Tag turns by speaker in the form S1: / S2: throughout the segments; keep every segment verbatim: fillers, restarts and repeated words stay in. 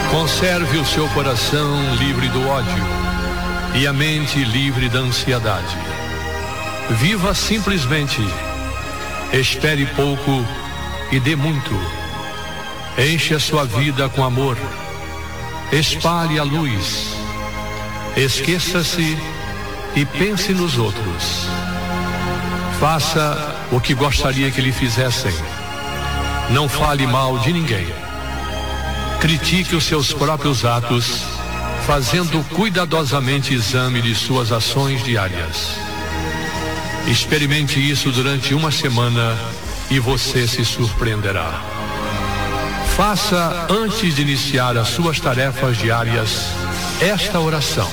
S1: Conserve o seu coração livre do ódio e a mente livre da ansiedade. Viva simplesmente. Espere pouco e dê muito. Enche a sua vida com amor. Espalhe a luz. Esqueça-se e pense nos outros. Faça o que gostaria que lhe fizessem. Não fale mal de ninguém. Critique os seus próprios atos, fazendo cuidadosamente exame de suas ações diárias. Experimente isso durante uma semana e você se surpreenderá. Faça, antes de iniciar as suas tarefas diárias, esta oração.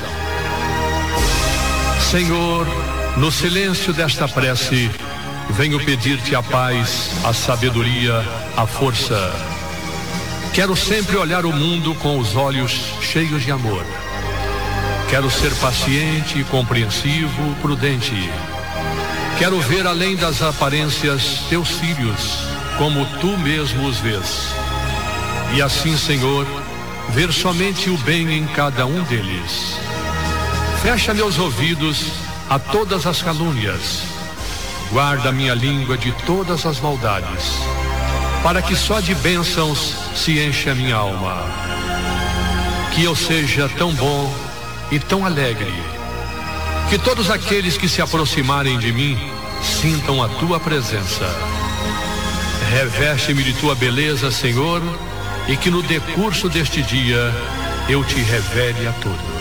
S1: Senhor, no silêncio desta prece, venho pedir-te a paz, a sabedoria, a força. Quero sempre olhar o mundo com os olhos cheios de amor. Quero ser paciente, compreensivo, prudente. Quero ver além das aparências teus filhos, como tu mesmo os vês. E assim, Senhor, ver somente o bem em cada um deles. Fecha meus ouvidos a todas as calúnias. Guarda minha língua de todas as maldades, para que só de bênçãos se enche a minha alma. Que eu seja tão bom e tão alegre, que todos aqueles que se aproximarem de mim sintam a tua presença. Reveste-me de tua beleza, Senhor, e que no decurso deste dia eu te revele a todos.